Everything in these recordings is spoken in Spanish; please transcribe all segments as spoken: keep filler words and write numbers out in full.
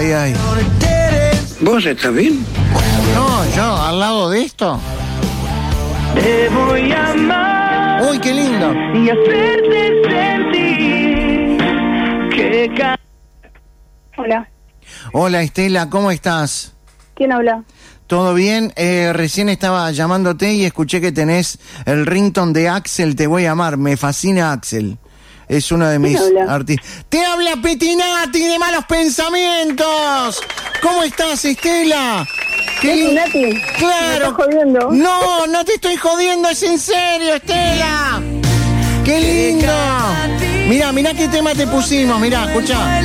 Ay, ay. ¿Vos estás bien? No, yo, al lado de esto. Te voy a amar. Uy, qué lindo. Y hacerte sentir que ca- Hola. Hola, Estela, ¿cómo estás? ¿Quién habla? ¿Todo bien? Eh, recién estaba llamándote y escuché que tenés el ringtone de Axel, Te voy a amar. Me fascina Axel. Es uno de mis artistas. ¡Te habla Petinati de Malos Pensamientos! ¿Cómo estás, Estela? ¿Qué Petinati? Claro. ¿Me estás jodiendo? No, no te estoy jodiendo, es en serio, Estela. ¡Qué lindo! Mirá, mirá qué tema te pusimos, mirá, escuchá.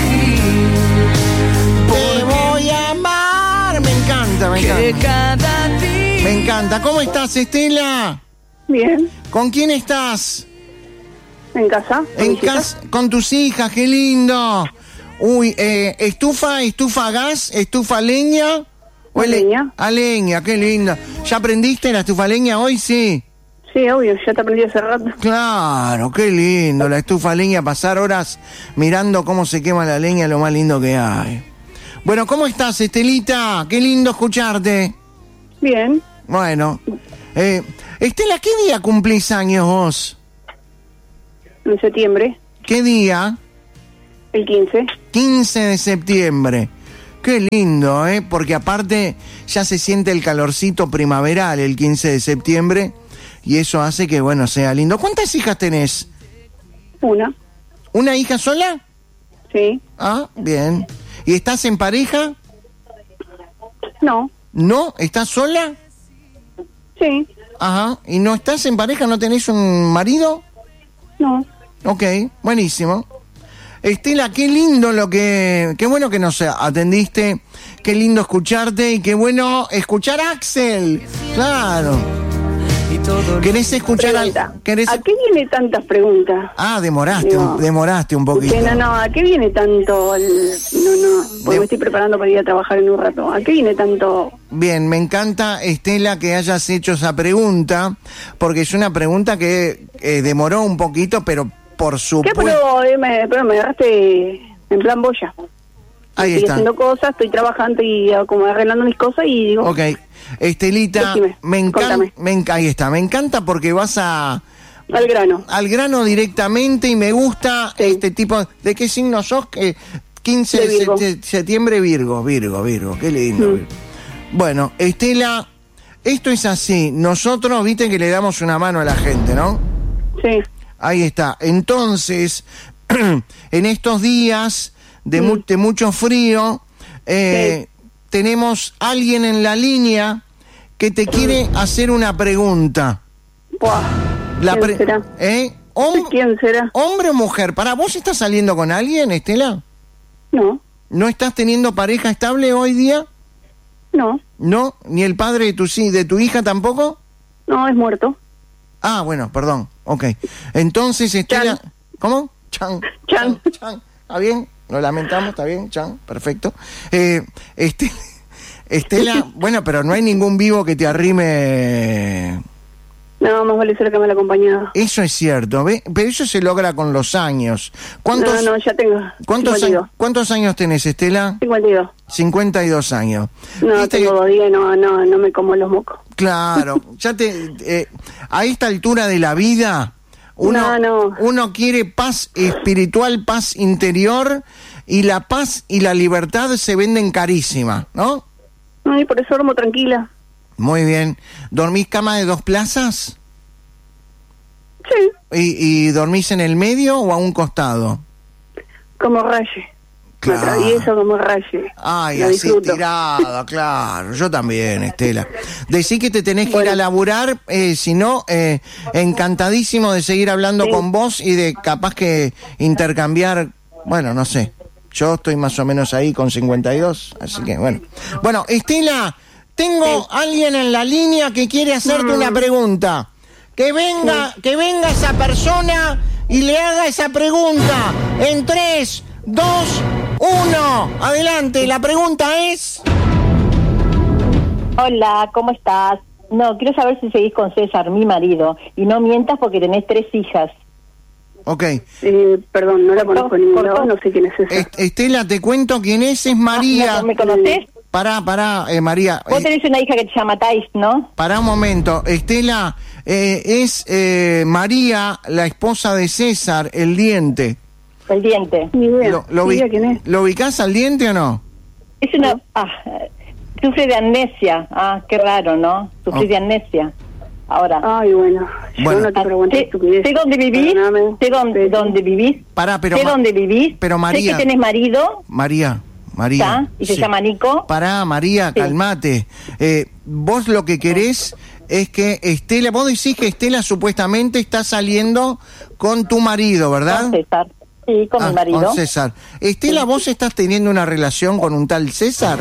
Te voy a amar. Me encanta, me encanta. Me encanta. ¿Cómo estás, Estela? Bien. ¿Con quién estás? ¿En casa? En casa, con tus hijas, qué lindo. Uy, eh, ¿estufa, estufa a gas, estufa a leña? ¿O a leña? A leña, qué lindo. ¿Ya aprendiste la estufa a leña hoy? Sí. Sí, obvio, ya te aprendí hace rato. Claro, qué lindo, la estufa a leña, pasar horas mirando cómo se quema la leña, lo más lindo que hay. Bueno, ¿cómo estás, Estelita? Qué lindo escucharte. Bien. Bueno, eh, Estela, ¿qué día cumplís años vos? En septiembre. ¿Qué día? El quince. quince de septiembre. Qué lindo, ¿eh? Porque aparte ya se siente el calorcito primaveral el quince de septiembre y eso hace que, bueno, sea lindo. ¿Cuántas hijas tenés? Una. ¿Una hija sola? Sí. Ah, bien. ¿Y estás en pareja? No. ¿No? ¿Estás sola? Sí. Ajá. ¿Y no estás en pareja? ¿No tenés un marido? No. Ok, buenísimo. Estela, qué lindo lo que... Qué bueno que nos atendiste, qué lindo escucharte y qué bueno escuchar a Axel. Claro. ¿Querés escuchar Pregunta, al... ¿Querés... ¿A qué viene tantas preguntas? Ah, demoraste, No. un, demoraste un poquito. Sí, no, no, ¿a qué viene tanto? El... No, no, porque De- me estoy preparando para ir a trabajar en un rato. ¿A qué viene tanto? Bien, me encanta, Estela, que hayas hecho esa pregunta, porque es una pregunta que eh, demoró un poquito, pero por ¿Qué? supuesto... Pero, eh, me, pero me agarraste en plan boya. Ahí Estoy está. haciendo cosas, estoy trabajando y ah, como arreglando mis cosas y digo... Ok, Estelita, Decime, me encanta, contame. me enca- ahí está, me encanta porque vas a... Al grano. Al grano directamente y me gusta Sí. este tipo... ¿De qué signo sos? Que quince De de Virgo. sete- septiembre, Virgo, Virgo, Virgo, qué lindo. Mm. Virgo. Bueno, Estela, esto es así. Nosotros, viste que le damos una mano a la gente, ¿no? Sí. Ahí está. Entonces, en estos días de, mu- de mucho frío, eh, tenemos alguien en la línea que te quiere hacer una pregunta. Buah. La ¿Quién pre- será? ¿Eh? Hom- ¿Quién será? ¿Hombre o mujer? ¿Para vos estás saliendo con alguien, Estela? No, ¿No estás teniendo pareja estable hoy día? no, ¿No? ¿Ni el padre de tu, si- de tu hija tampoco? no, es muerto. Ah, bueno, perdón. Ok. Entonces, Estela... Chan. ¿Cómo? Chan. Chan. Chan. ¿Está bien? Lo lamentamos, está bien, Chan. Perfecto. Eh, este, Estela, bueno, pero no hay ningún vivo que te arrime... No, más vale ser que me la acompañado. Eso es cierto, ¿ve? Pero eso se logra con los años. ¿Cuántos, No, no, ya tengo. ¿cuántos, cincuenta y dos. años, ¿Cuántos años tenés, Estela? cincuenta y dos. cincuenta y dos años. No, ¿Viste tengo que- dos días, no, no, no me como los mocos. Claro, ya te... eh, a esta altura de la vida, uno, No, no. uno quiere paz espiritual, paz interior, y la paz y la libertad se venden carísima, ¿no? Ay, por eso duermo tranquila. Muy bien. ¿Dormís cama de dos plazas? Sí, ¿Y, y dormís en el medio o a un costado? como raye. Claro. Me atravieso como raye. Ay, La así disfruto. tirada, claro. Yo también, Estela. Decí que te tenés que ir Bueno. a laburar, eh, si no, eh, encantadísimo de seguir hablando Sí. con vos y de capaz que intercambiar, bueno, no sé. Yo estoy más o menos ahí con cincuenta y dos, así que bueno. Bueno, Estela, tengo alguien en la línea que quiere hacerte Mm. una pregunta. Que venga, que venga esa persona y le haga esa pregunta en tres, dos, uno. Adelante, la pregunta es... Hola, ¿cómo estás? No, quiero saber si seguís con César, mi marido, y no mientas porque tenés tres hijas. Ok. Eh, perdón, no la conozco en ningún lado, no sé quién es esa. Est- Estela, te cuento quién es, es María. Ah, ¿me conocés? Pará, pará, eh, María. Vos eh, tenés una hija que te llama Thais, ¿no? Pará un momento. Estela, eh, es eh, María, la esposa de César, el diente. El diente. Ni idea, ¿Lo, lo, ni vi- idea quién es. ¿Lo ubicás al diente o no? Es una... Ah, sufre de amnesia. Ah, qué raro, ¿no? Sufrí Oh. de amnesia. Ahora... Ay, bueno, yo Bueno. no te pregunté sé, estupidez. sé dónde vivís, Perdóname. sé dónde, Sí. dónde vivís, Pará, pero... sé Ma- dónde vivís, pero María- sé que tenés marido, María, María. ¿está? Y se sí. llama Nico. Pará, María, Sí. calmate. Eh, vos lo que querés es que Estela... Vos decís que Estela supuestamente está saliendo con tu marido, ¿verdad? Con César. Sí, con Ah, mi marido. con César. Estela, ¿vos estás teniendo una relación con un tal César?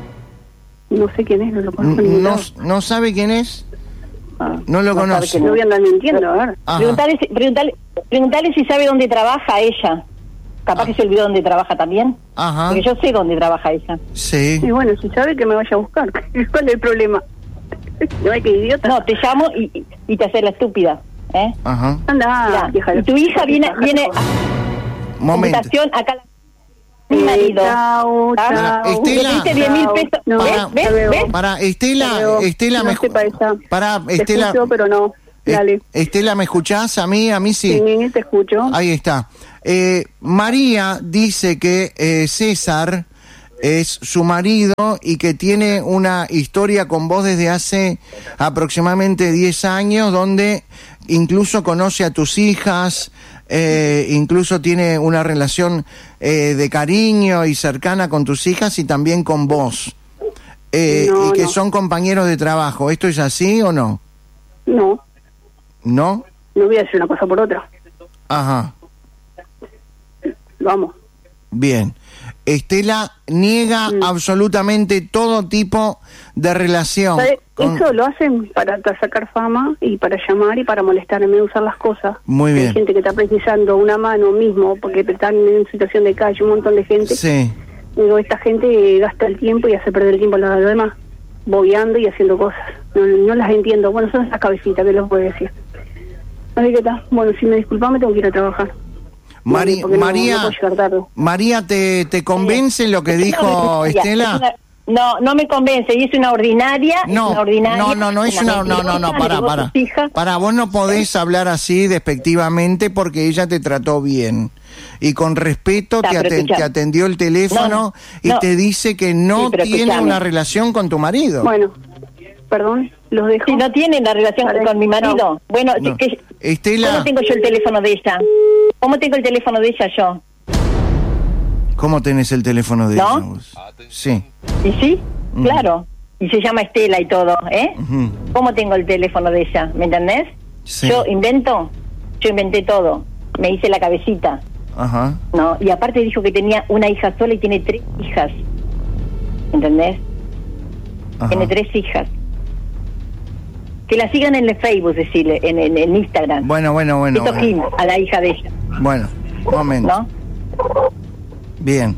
No sé quién es, no lo conozco en ningún ¿No, lado. ¿No sabe quién es? Ah, No lo No sabe conoce. quién no voy a andar mintiendo, a ver. Ajá. Preguntale, si- preguntale, preguntale si sabe dónde trabaja ella. Capaz Ah. que se olvidó dónde trabaja también. Ajá. Porque yo sé dónde trabaja ella. Sí. Y bueno, si sabe que me vaya a buscar. ¿Cuál es el problema? No hay que idiota. No, te llamo y, y- y te haces la estúpida. ¿Eh? Ajá. Anda, Mirá, vieja. y tu hija viene, viene a Momento. invitación acá. Mi Eh, marido. chao, ¿Ah? chao. Estela. Le diste diez mil pesos. No, ¿Ves? Para- ¿Ves? hasta luego. ¿Ves? Para, Estela, Hasta luego. Estela, No me sepa esa. Para, Te Estela. escucho, pero no. Eh, Dale. Estela, ¿me escuchás? A mí, a mí sí. Sí, te escucho. Ahí está. Eh, María dice que eh, César es su marido y que tiene una historia con vos desde hace aproximadamente diez años, donde incluso conoce a tus hijas, eh, incluso tiene una relación eh, de cariño y cercana con tus hijas y también con vos. Eh, No, y que no. son compañeros de trabajo. ¿Esto es así o no? No, ¿No? no voy a decir una cosa por otra. Ajá. Vamos. Bien. Estela niega Mm. absolutamente todo tipo de relación. ¿Sabe? con- Eso lo hacen para tra- sacar fama y para llamar y para molestar en vez de usar las cosas. Muy bien. Hay gente que está precisando una mano mismo porque están en situación de calle, un montón de gente. Sí. Digo, esta gente gasta el tiempo y hace perder el tiempo a los demás, bobeando y haciendo cosas. No, no las entiendo. Bueno, son esas cabecitas que los puedo decir. Así que está. Bueno, si me disculpas, me tengo que ir a trabajar. Mari- Porque no- María, no puedo llegar tarde. María, ¿te, te convence lo que Es una dijo ordinaria, es Estela? una- No, no me convence. Y es una ordinaria. es No, una ordinaria, no, no, no es una, no, no, no, para, para, para, vos no podés hablar así despectivamente porque ella te trató bien y con respeto Está, te, pero aten- escuchame. te atendió el teléfono No, y no. te dice que no Sí, pero tiene escuchame. una relación con tu marido. Bueno, perdón, los dejo. Si no tiene la relación Vale, con mi marido. chao. Bueno, No. que- Estela, ¿cómo tengo yo el teléfono de ella? ¿Cómo tengo el teléfono de ella yo? ¿cómo tenés el teléfono de ¿No? ella vos? Sí. ¿Y sí? Mm. Claro. Y se llama Estela y todo, ¿eh? Ujú. ¿Cómo tengo el teléfono de ella? ¿Me entendés? Sí. Yo invento, yo inventé todo. Me hice la cabecita, Ajá. ¿no? Y aparte dijo que tenía una hija sola y tiene tres hijas. ¿Entendés? Ajá. Tiene tres hijas. Que la sigan en el Facebook, decirle, en, en, en Instagram. Bueno, bueno, bueno. Esto bueno. Kim, a la hija de ella, Bueno, un momento. ¿no? Bien.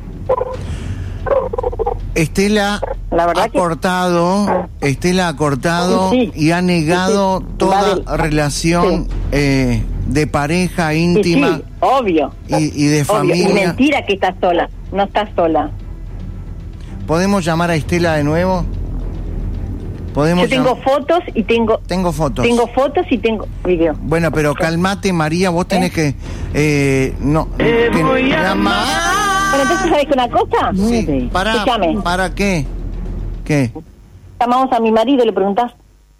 Estela La verdad ha que- cortado, Estela ha cortado Sí, y ha negado sí, sí. toda Vale. relación Sí. eh, de pareja Y íntima sí, obvio. y, y de Obvio. Y familia. mentira que estás sola. No estás sola. ¿Podemos llamar a Estela de nuevo? Podemos Yo tengo llam- fotos y tengo Tengo fotos. tengo fotos y tengo video. Bueno, pero calmate, María, vos tenés ¿Eh? que... Eh, no, Te que- voy a llama- Bueno, entonces, ¿sabes una cosa? Sí, para, Escúchame. ¿para qué? ¿Qué? Llamamos a mi marido y le preguntás.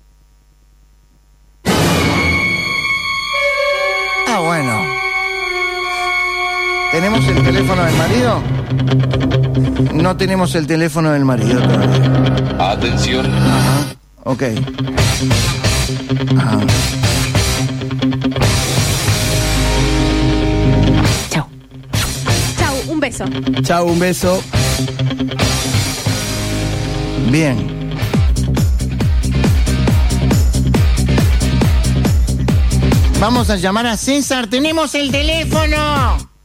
Ah, bueno. ¿Tenemos el teléfono del marido? No tenemos el teléfono del marido todavía. Atención. Ajá. Ok. Ajá. Chau, un beso. Chao, un beso. Bien. Vamos a llamar a César. ¡Tenemos el teléfono!